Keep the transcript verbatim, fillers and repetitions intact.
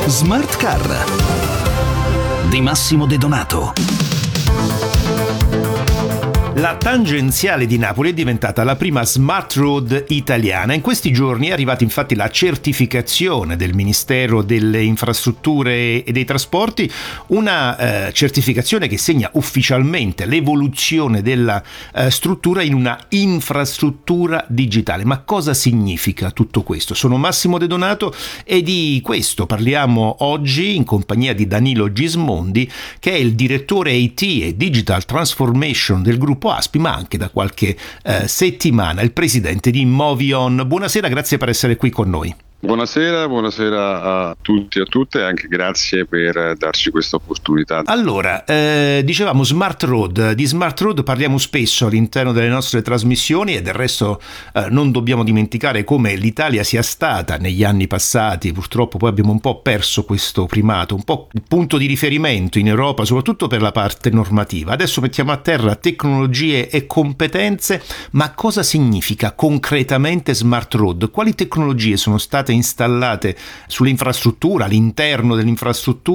Smart Car di Massimo De Donato. La tangenziale di Napoli è diventata la prima smart road italiana. In questi giorni è arrivata infatti la certificazione del Ministero delle Infrastrutture e dei Trasporti, una eh, certificazione che segna ufficialmente l'evoluzione della eh, struttura in una infrastruttura digitale. Ma cosa significa tutto questo? Sono Massimo De Donato e di questo parliamo oggi in compagnia di Danilo Gismondi, che è il direttore I T e Digital Transformation del gruppo Aspi, ma anche da qualche eh, settimana il presidente di Movion. Buonasera, grazie per essere qui con noi. Buonasera, buonasera a tutti e a tutte e anche grazie per darci questa opportunità. Allora, eh, dicevamo Smart Road, di Smart Road parliamo spesso all'interno delle nostre trasmissioni e del resto eh, non dobbiamo dimenticare come l'Italia sia stata negli anni passati, purtroppo poi abbiamo un po' perso questo primato, un po' il punto di riferimento in Europa, soprattutto per la parte normativa. Adesso mettiamo a terra tecnologie e competenze, ma cosa significa concretamente Smart Road? Quali tecnologie sono state installate sull'infrastruttura, all'interno dell'infrastruttura